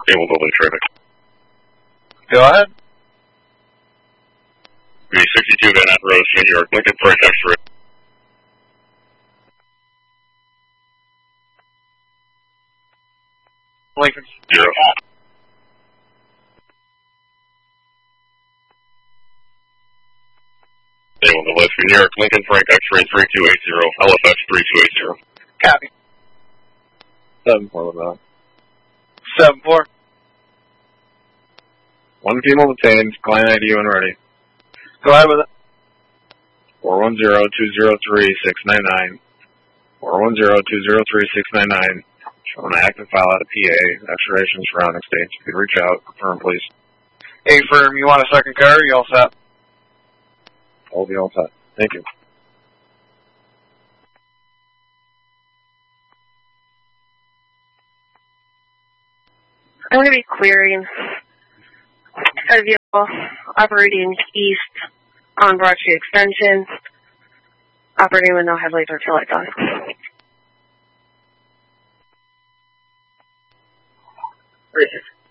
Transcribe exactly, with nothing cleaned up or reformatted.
Cable building traffic. Go ahead. B sixty-two Van Nant Road, New York, Lincoln Freight X-ray. Lincoln. Zero. Cable on the left, New York, Lincoln Frank X-ray three two eight zero, L F X three two eight zero. Copy. Seven four about. Seven four. One female detained, client I D when ready. Go ahead with it. Four one zero two zero three six nine nine. Four one zero two zero three six nine nine. Showing an active file out of P A. Extradition surrounding states. If you could reach out, confirm please. A firm, you want a second car? Or you all set? I'll be all set. Thank you. I'm going to be querying a vehicle operating east on Broad Street Extension, operating with no headlights or tail lights on. Richard.